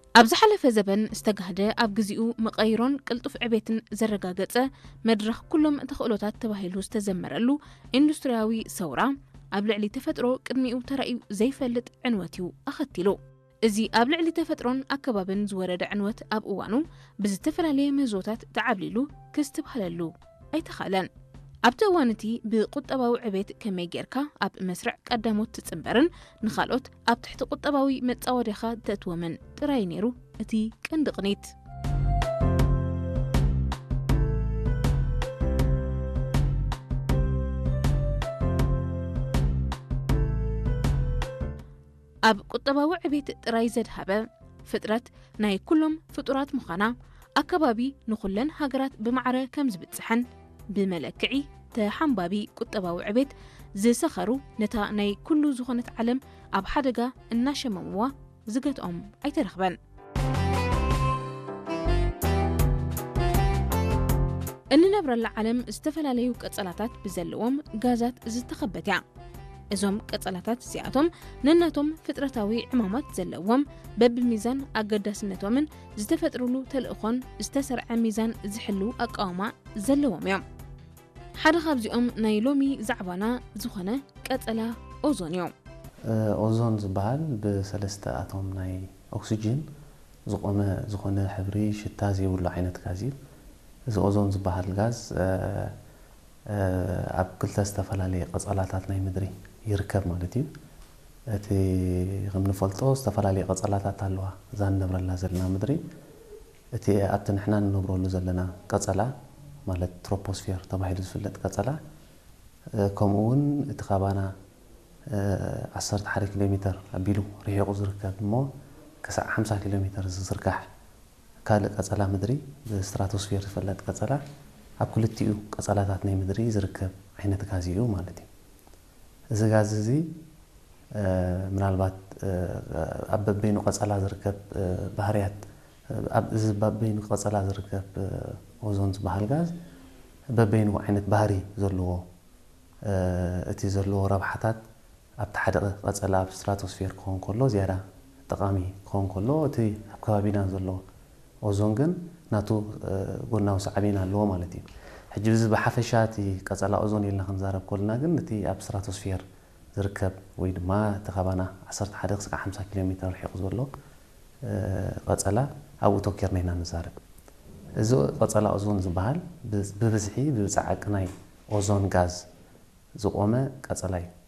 ኣብዚ ሓለፈ ዘበን ዝተጋህደ ኣብ ግዜኡ መቐይሮን ቅልጡፍ ዕቤትን ዘረጋገፀ መድረኽ ኩሎም ተኽእሎታት ተባሂሉ ዝተዘመረሉ ኢንዱስትርያዊ ሰውራ ኣብ ልዕሊ ተፈጥሮ ቅድሚኡ ተራእዩ ዘይፈልጥ ዕንወት እዩ ኣኸቲሉ። እዚ ኣብ ልዕሊ ተፈጥሮን ኣከባብን ዝወረደ ዕንወት ኣብ እዋኑ ብዝተፈላለየ መዞታት ተዓብሊሉ ክስትብሃለሉ ኣይተኻለን። ኣብቲ እዋን እቲ ብቁጠባዊ ዕቤት ከመይ ጌርካ ኣብ መስርዕ ቀዳሞት ትፅምበርን ንኻልኦት ኣብ ትሕቲ ቁጠባዊ መፃወድኻ ተእትወምን ጥራይ ነይሩ እቲ ቀንዲ ቅኒት። ኣብ ቁጠባዊ ዕቤት ጥራይ ዘድሃበ ፍጥረት ናይ ኩሎም ፍጡራት ምዃና ኣከባቢ ንኹለን ሃገራት ብማዕረ ከም ዝበፅሐን ብመለክዒ ተሓንባቢ ቁጠባዊ ዕቤት ዝሰኸሩ ነታ ናይ ኩሉ ዝኾነት ዓለም ኣብ ሓደጋ እናሸመምዋ ዝገትኦም ኣይተረኽበን። እንነብረላ ዓለም ዝተፈላለዩ ቀጸላታት ብዘለዎም ጋዛት ዝተኸበት እያ። እዞም ቀጸላታት እዚኣቶም ነናቶም ፍጥረታዊ ዕማማት ዘለዎም በብሚዛን ኣገዳስነቶምን ዝተፈጥሩሉ ተልእኾን ዝተሰርዐ ሚዛን ዝሕሉ ኣቃውማ ዘለዎም እዮም። ሓደ ካብዚኦም ናይ ሎሚ ዛዕባና ዝኾነ ቀጸላ ኦዞን እዩ። ኦዞን ዝበሃል ብሰለስተ ኣቶም ናይ ኦክሲጅን ዝቆመ ዝኾነ ሕብሪ ሽታ ዘይብሉ ዓይነት ጋዝ እዩ። እዚ ኦዞን ዝበሃል ጋዝ ኣብ ክልተ ዝተፈላለየ ቀጸላታት ናይ ምድሪ ይርከብ ማለት እዩ። እቲ ከም ንፈልጦ ዝተፈላለየ ቀጸላታት ኣለዋ እዛ ንነብረላ ዘለና ምድሪ። እቲ ኣብቲ ንሕና ንነብረሉ ዘለና ቀጸላ ማለት ትሮፖስፌር ተባሂሉ ዝፍለጥ ቀጸላ ከምኡ እውን እቲ ኻባና 11 ኪሎ ሜትር ኣቢሉ ርሒቑ ዝርከብ እሞ ክሳብ 50 ኪሎ ሜትር ዝዝርጋሕ ካልእ ቀጸላ ምድሪ ብስትራቶስፌር ዝፍለጥ ቀጸላ ኣብ ክልቲኡ ቀጸላታት ናይ ምድሪ ዝርከብ ዓይነት ጋዝ እዩ ማለት እዩ። እዚ ጋዝ እዚ ምናልባት ኣብ በበይኑ ቀጸላ ዝርከብ ባህርያት እዚ በበይኑ ቀጸላ ዝርከብ ኦዞን ዝበሃል ጋዝ በበይኑ ዓይነት ባህሪ ዘለዎ እቲ ዘለዎ ረብሓታት ኣብቲ ሓደ ቀጸላ ኣብ ስትራቶስፌር ክኾን ከሎ ዝያዳ ጠቃሚ ክኾን ከሎ እቲ ኣብ ከባቢና ዘሎ ኦዞን ግን ናቱ ጎናዊ ሳዕቤን ኣለዎ ማለት እዩ። ሕጂ እዚ ብሓፈሻ እቲ ቀጸላ ኦዞን ኢልና ክንዛረብ ከለና ግን እቲ ኣብ ስትራቶስፌር ዝርከብ ወይ ድማ እቲ ኻባና 11 ክሳብ 50 ኪሎ ሜትር ርሒቑ ዘሎ ቀጸላ ኣብኡ ተወኪርና ኢና ንዛረብ። እዚ ቀጸላ ኦዞን ዝበሃል ብብዝሒ ብፃዓቂ ናይ ኦዞን ጋዝ ዝቆመ ቀጸላ እዩ።